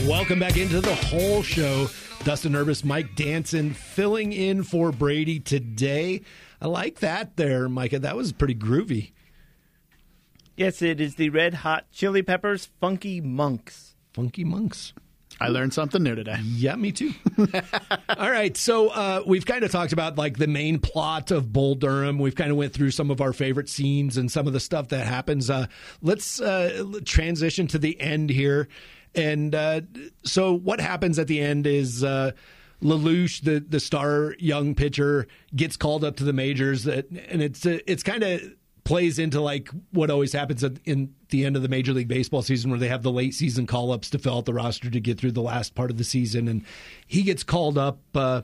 Welcome back into the whole show. Dustin Urbis, Mike Danson filling in for Brady today. I like that there, Micah. That was pretty groovy. Yes, it is the Red Hot Chili Peppers Funky Monks. Funky Monks. I learned something new today. Yeah, me too. All right, so we've kind of talked about like the main plot of Bull Durham. We've kind of went through some of our favorite scenes and some of the stuff that happens. Let's transition to the end here. And so what happens at the end is Lelouch, the star young pitcher, gets called up to the majors. And it's kind of plays into like what always happens in the end of the Major League Baseball season, where they have the late season call-ups to fill out the roster to get through the last part of the season. And he gets called up.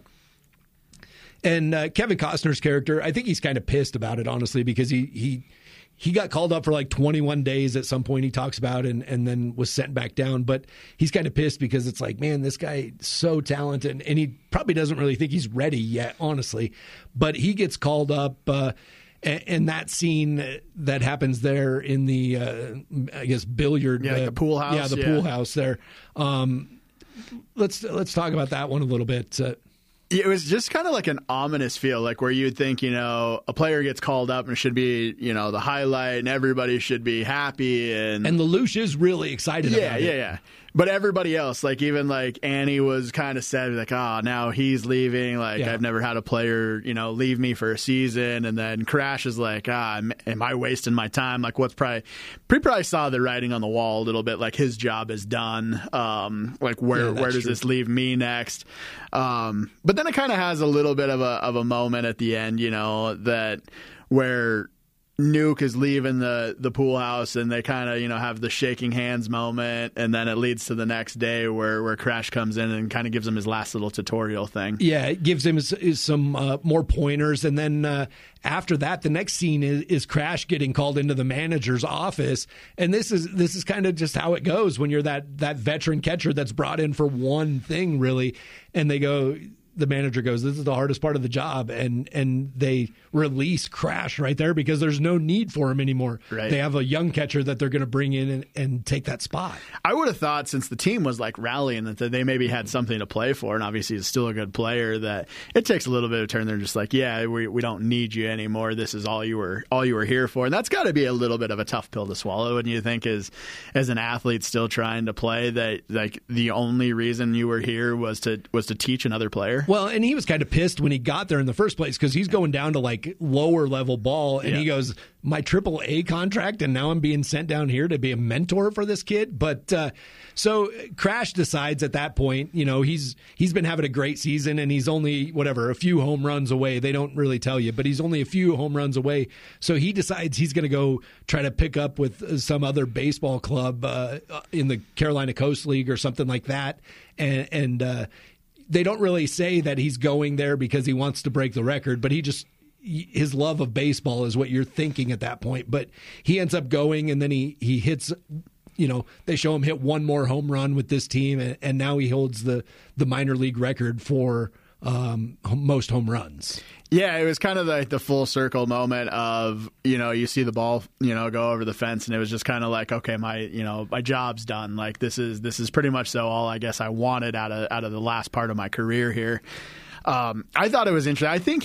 And Kevin Costner's character, I think he's kind of pissed about it, honestly, because he got called up for like 21 days at some point, he talks about, and then was sent back down. But he's kind of pissed because it's like, man, this guy is so talented, and he probably doesn't really think he's ready yet, honestly. But he gets called up, and that scene that happens there in the, I guess, billiard. Yeah, like the pool house. Yeah, the pool house there. Let's talk about that one a little bit. It was just kind of like an ominous feel, like where you'd think, a player gets called up and it should be, the highlight and everybody should be happy. And Lelouch is really excited about it. Yeah. But everybody else, like even like Annie was kind of sad, like, now he's leaving. Like I've never had a player, leave me for a season. And then Crash is like, am I wasting my time? Like what's probably saw the writing on the wall a little bit, like his job is done. Like where does this leave me next? But then it kind of has a little bit of a moment at the end, that where Nuke is leaving the pool house and they kind of, have the shaking hands moment, and then it leads to the next day where Crash comes in and kind of gives him his last little tutorial thing. Yeah, it gives him some more pointers, and then after that, the next scene is Crash getting called into the manager's office, and this is kind of just how it goes when you're that veteran catcher that's brought in for one thing, really, and the manager goes, this is the hardest part of the job, and they release Crash right there because there's no need for him anymore. Right. They have a young catcher that they're going to bring in and take that spot. I would have thought, since the team was like rallying, that they maybe had something to play for, and obviously he's still a good player, that it takes a little bit of turn. They're just like, we don't need you anymore. This is all you were here for. And that's got to be a little bit of a tough pill to swallow. And you think as an athlete still trying to play, that like the only reason you were here was to teach another player. Well, and he was kind of pissed when he got there in the first place because he's going down to like lower level ball, and he goes, my AAA contract, and now I'm being sent down here to be a mentor for this kid. But so Crash decides at that point, he's been having a great season, and he's only a few home runs away. They don't really tell you, but he's only a few home runs away. So he decides he's going to go try to pick up with some other baseball club in the Carolina Coast League or something like that, and they don't really say that he's going there because he wants to break the record, but his love of baseball is what you're thinking at that point. But he ends up going, and then he hits, they show him hit one more home run with this team, and now he holds the minor league record for most home runs. Yeah, it was kind of like the full circle moment of, you see the ball, go over the fence, and it was just kind of like, okay, my job's done. Like this is pretty much so all I guess I wanted out of the last part of my career here. I thought it was interesting. I think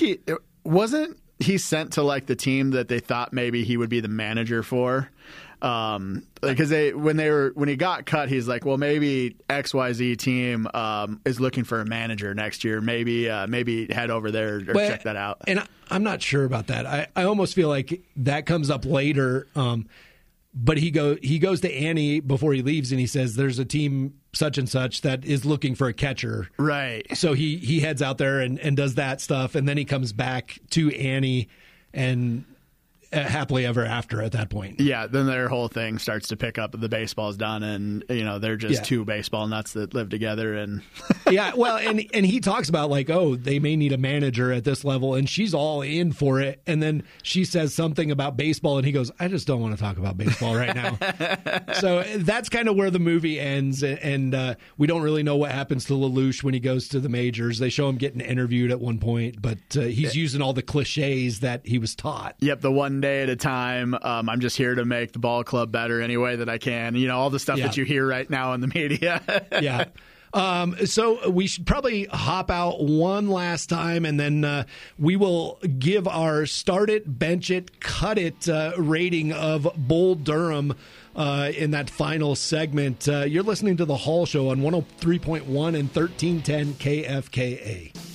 he sent to like the team that they thought maybe he would be the manager for. Because when he got cut, he's like, well, maybe XYZ team is looking for a manager next year. Maybe head over there or check that out. And I'm not sure about that. I almost feel like that comes up later. But he goes to Annie before he leaves, and he says there's a team such and such that is looking for a catcher. Right. So he heads out there and does that stuff, and then he comes back to Annie and happily ever after at that point. Yeah, then their whole thing starts to pick up. The baseball's done, and they're just two baseball nuts that live together. And yeah, well, and he talks about like, they may need a manager at this level, and she's all in for it. And then she says something about baseball, and he goes, I just don't want to talk about baseball right now. So that's kind of where the movie ends, and we don't really know what happens to Lelouch when he goes to the majors. They show him getting interviewed at one point, but he's using all the cliches that he was taught. Yep, the one one day at a time. I'm just here to make the ball club better any way that I can. You know, all the stuff that you hear right now in the media. Yeah. So we should probably hop out one last time, and then we will give our start it, bench it, cut it rating of Bull Durham in that final segment. You're listening to The Hall Show on 103.1 and 1310 KFKA.